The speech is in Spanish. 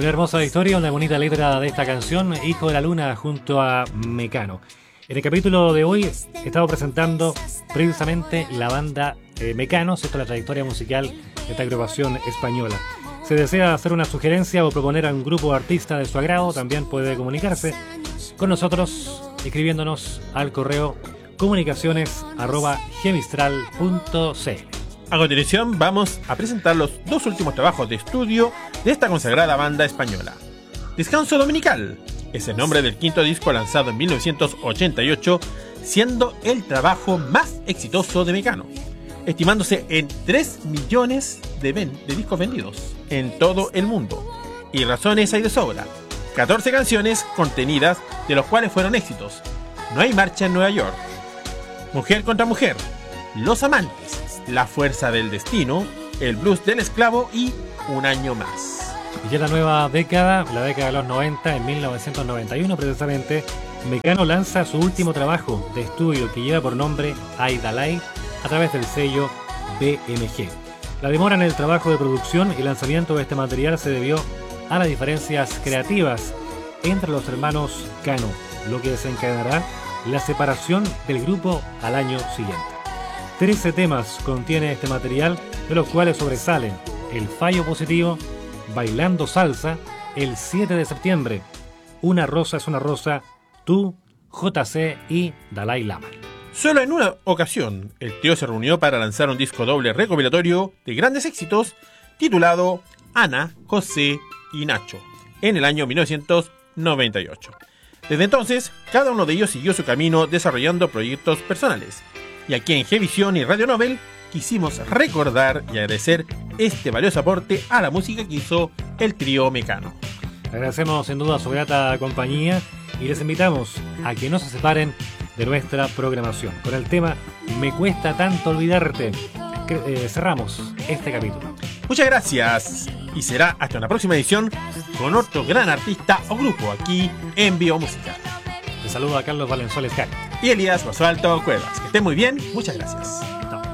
Una hermosa historia, una bonita letra de esta canción, Hijo de la Luna junto a Mecano. En el capítulo de hoy he estado presentando precisamente la banda Mecano, esto es la trayectoria musical de esta agrupación española. Si desea hacer una sugerencia o proponer a un grupo o artista de su agrado, también puede comunicarse con nosotros escribiéndonos al correo comunicaciones@gemistral.cl. A continuación vamos a presentar los dos últimos trabajos de estudio de esta consagrada banda española. Descanso Dominical es el nombre del quinto disco lanzado en 1988, siendo el trabajo más exitoso de Mecano, estimándose en 3 millones de discos vendidos en todo el mundo. Y razones hay de sobra. 14 canciones contenidas, de los cuales fueron éxitos: No hay marcha en Nueva York, Mujer contra Mujer, Los Amantes, La Fuerza del Destino, El Blues del Esclavo y Un Año Más. Y ya la nueva década, la década de los 90, en 1991 precisamente, Mecano lanza su último trabajo de estudio que lleva por nombre Aidalay a través del sello BMG. La demora en el trabajo de producción y lanzamiento de este material se debió a las diferencias creativas entre los hermanos Cano, lo que desencadenará la separación del grupo al año siguiente. 13 temas contiene este material, de los cuales sobresalen El Fallo Positivo, Bailando Salsa, El 7 de septiembre, Una Rosa es una Rosa, Tú, JC y Dalai Lama. Solo en una ocasión, el trío se reunió para lanzar un disco doble recopilatorio de grandes éxitos titulado Ana, José y Nacho, en el año 1998. Desde entonces, cada uno de ellos siguió su camino desarrollando proyectos personales. Y aquí en Gvisión y Radio Nobel quisimos recordar y agradecer este valioso aporte a la música que hizo el trío Mecano. Agradecemos sin duda su grata compañía y les invitamos a que no se separen de nuestra programación. Con el tema Me Cuesta Tanto Olvidarte, cerramos este capítulo. Muchas gracias y será hasta una próxima edición con otro gran artista o grupo aquí en Biomúsica. Les saluda a Carlos Valenzuela Escar y Elías Basualto Cuevas. Que estén muy bien, muchas gracias.